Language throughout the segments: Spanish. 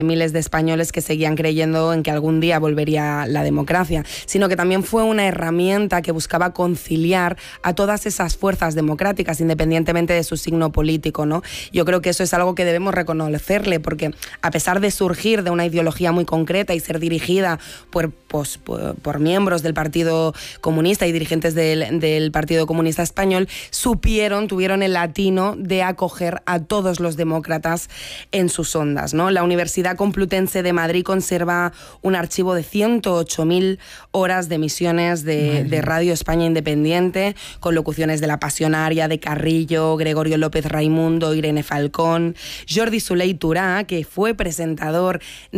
miles de españoles que seguían creyendo en que algún día volvería la democracia, sino que también fue una herramienta que buscaba conciliar a todas esas fuerzas democráticas, independientemente de su signo político, ¿no? Yo creo que eso es algo que debemos reconocerle, porque a pesar de surgir de una ideología muy concreta y ser dirigida por miembros del Partido Comunista y dirigentes del Partido Comunista Español, tuvieron el latino de acoger a todos los demócratas en sus ondas, ¿no? La Universidad Complutense de Madrid conserva un archivo de 108.000 horas de emisiones de Radio España Independiente, con locuciones de La Pasionaria, de Carrillo, Gregorio López Raimundo, Irene Falcón, Jordi Soler Turà, que fue presentador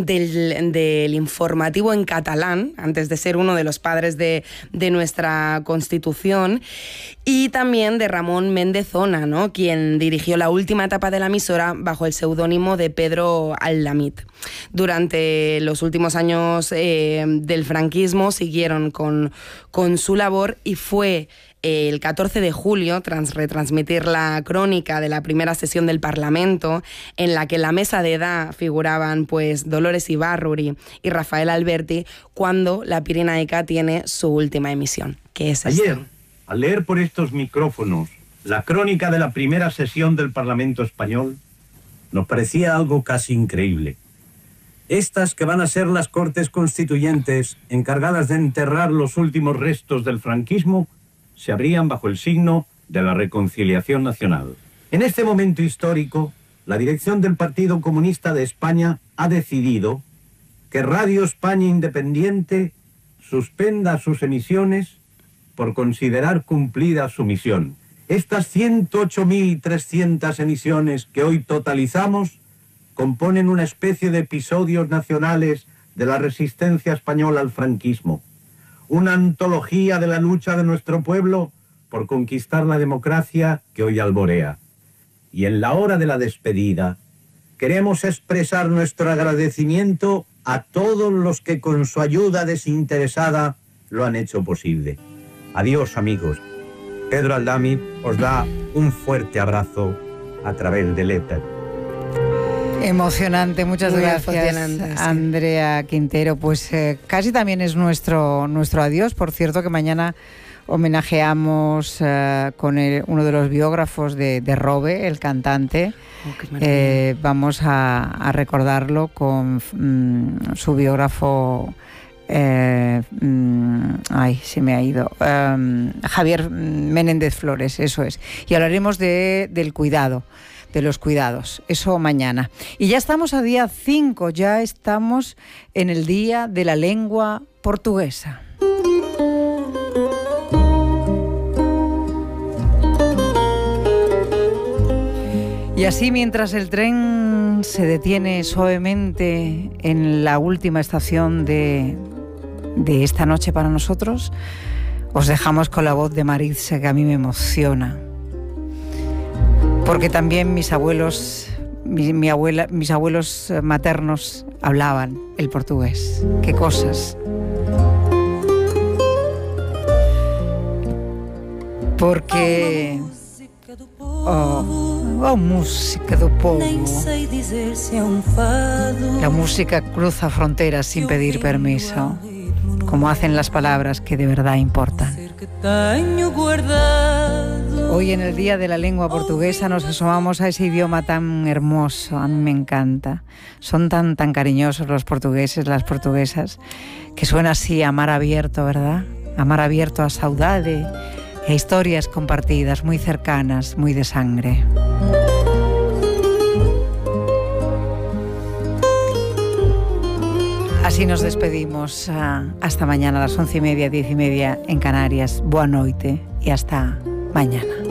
del informativo en catalán, antes de ser uno de los padres de nuestra Constitución, y también de Ramón Méndez Ona, ¿no?, quien dirigió la última etapa de la emisora bajo el seudónimo de Pedro Al-Lamid. Durante los últimos años del franquismo siguieron con su labor, y fue el 14 de julio, tras retransmitir la crónica de la primera sesión del Parlamento, en la que en la mesa de edad figuraban pues Dolores Ibarruri y Rafael Alberti, cuando La Pirinaica tiene su última emisión, que es ayer, al leer por estos micrófonos la crónica de la primera sesión del Parlamento Español, nos parecía algo casi increíble. Estas que van a ser las Cortes Constituyentes encargadas de enterrar los últimos restos del franquismo se abrían bajo el signo de la reconciliación nacional. En este momento histórico, la dirección del Partido Comunista de España ha decidido que Radio España Independiente suspenda sus emisiones por considerar cumplida su misión. Estas 108.300 emisiones que hoy totalizamos componen una especie de episodios nacionales de la resistencia española al franquismo, una antología de la lucha de nuestro pueblo por conquistar la democracia que hoy alborea. Y en la hora de la despedida, queremos expresar nuestro agradecimiento a todos los que con su ayuda desinteresada lo han hecho posible. Adiós, amigos. Pedro Al-Lamid os da un fuerte abrazo a través del éter. Emocionante, muchas gracias, Andrea Quintero. Pues casi también es nuestro adiós. Por cierto, que mañana homenajeamos con uno de los biógrafos de Robe, el cantante. Vamos a recordarlo con su biógrafo. Se me ha ido. Javier Menéndez Flores, eso es. Y hablaremos del cuidado, de los cuidados, eso mañana. Y ya estamos a día 5, ya estamos en el Día de la Lengua Portuguesa. Y así, mientras el tren se detiene suavemente en la última estación de esta noche para nosotros, os dejamos con la voz de Maritza, que a mí me emociona. Porque también mis abuelos maternos hablaban el portugués. ¡Qué cosas! Porque... música do povo. La música cruza fronteras sin pedir permiso, como hacen las palabras que de verdad importan. Hoy, en el Día de la Lengua Portuguesa, nos asomamos a ese idioma tan hermoso. A mí me encanta. Son tan cariñosos los portugueses, las portuguesas, que suena así a mar abierto, ¿verdad? A mar abierto, a saudade e historias compartidas, muy cercanas, muy de sangre. Así nos despedimos. Hasta mañana a las 11:30, 10:30 en Canarias. Boa noite y hasta mañana.